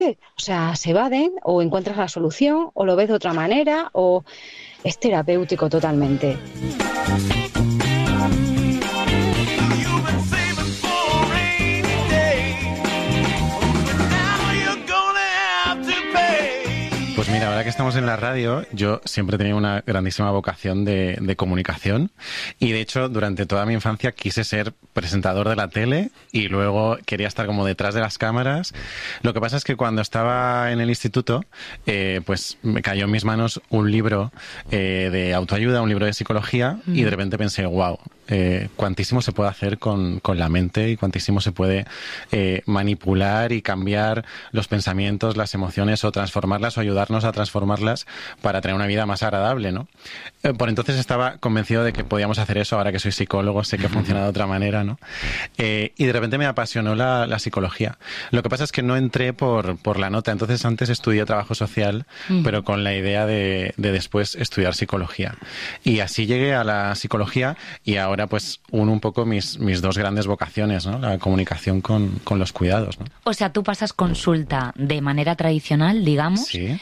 O sea, se evaden o encuentras la solución o lo ves de otra manera o es terapéutico totalmente. Pues mira, ahora que estamos en la radio, yo siempre he tenido una grandísima vocación de comunicación y de hecho durante toda mi infancia quise ser presentador de la tele y luego quería estar como detrás de las cámaras. Lo que pasa es que cuando estaba en el instituto, pues me cayó en mis manos un libro de autoayuda, un libro de psicología y de repente pensé, wow, cuantísimo se puede hacer con la mente y cuantísimo se puede manipular y cambiar los pensamientos, las emociones o transformarlas o ayudarnos a transformarlas para tener una vida más agradable, ¿no? Por entonces estaba convencido de que podíamos hacer eso. Ahora que soy psicólogo sé que funciona de otra manera, ¿no? Y de repente me apasionó la psicología. Lo que pasa es que no entré por la nota. Entonces antes estudié trabajo social, pero con la idea de después estudiar psicología. Y así llegué a la psicología y ahora pues uno un poco mis dos grandes vocaciones, ¿no? La comunicación con los cuidados, ¿no? O sea, tú pasas consulta de manera tradicional, digamos, Sí.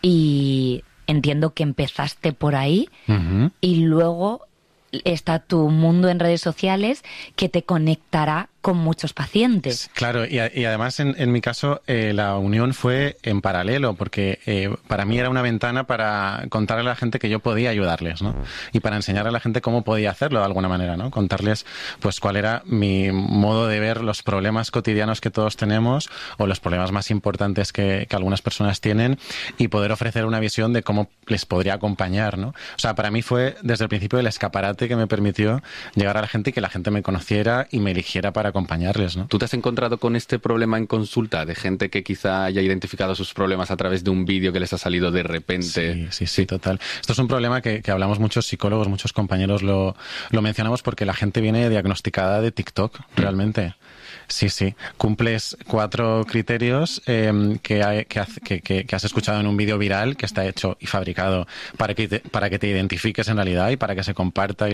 Y entiendo que empezaste por ahí y luego está tu mundo en redes sociales que te conectará con muchos pacientes. Claro, y además en mi caso la unión fue en paralelo, porque para mí era una ventana para contarle a la gente que yo podía ayudarles, ¿no? Y para enseñar a la gente cómo podía hacerlo de alguna manera, ¿no? Contarles pues cuál era mi modo de ver los problemas cotidianos que todos tenemos o los problemas más importantes que algunas personas tienen y poder ofrecer una visión de cómo les podría acompañar, ¿no? O sea, para mí fue desde el principio el escaparate que me permitió llegar a la gente y que la gente me conociera y me eligiera para acompañarles, ¿no? ¿Tú te has encontrado con este problema en consulta de gente que quizá haya identificado sus problemas a través de un vídeo que les ha salido de repente? Sí, total. Esto es un problema que hablamos muchos psicólogos, muchos compañeros lo mencionamos porque la gente viene diagnosticada de TikTok, realmente. Sí. Cumples 4 criterios que has escuchado en un vídeo viral que está hecho y fabricado para que te identifiques en realidad y para que se comparta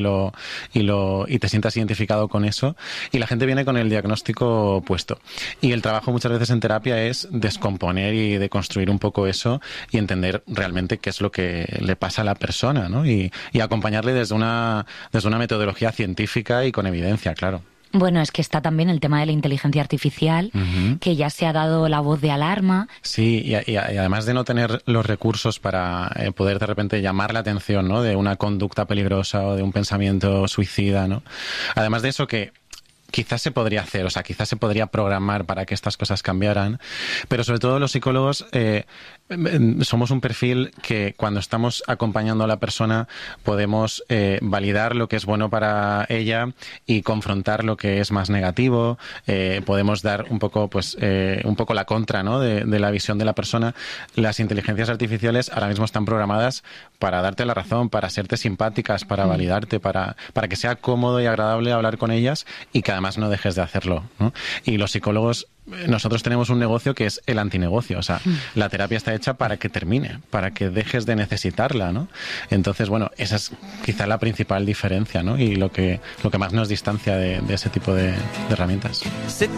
y te sientas identificado con eso. Y la gente viene con el diagnóstico puesto. Y el trabajo muchas veces en terapia es descomponer y deconstruir un poco eso y entender realmente qué es lo que le pasa a la persona, ¿no? Y acompañarle desde una metodología científica y con evidencia, claro. Bueno, es que está también el tema de la inteligencia artificial, que ya se ha dado la voz de alarma. Sí, y además de no tener los recursos para poder de repente llamar la atención, ¿no? De una conducta peligrosa o de un pensamiento suicida, ¿no? Además de eso que quizás se podría hacer, o sea, quizás se podría programar para que estas cosas cambiaran, pero sobre todo los psicólogos somos un perfil que cuando estamos acompañando a la persona podemos validar lo que es bueno para ella y confrontar lo que es más negativo, podemos dar un poco la contra, ¿no? de la visión de la persona. Las inteligencias artificiales ahora mismo están programadas para darte la razón, para serte simpáticas, para validarte, para que sea cómodo y agradable hablar con ellas y que además no dejes de hacerlo, ¿no? Y los psicólogos, nosotros tenemos un negocio que es el antinegocio, o sea, la terapia está hecha para que termine, para que dejes de necesitarla, ¿no? Entonces, bueno, esa es quizá la principal diferencia, ¿no? Y lo que más nos distancia de ese tipo de herramientas. C'est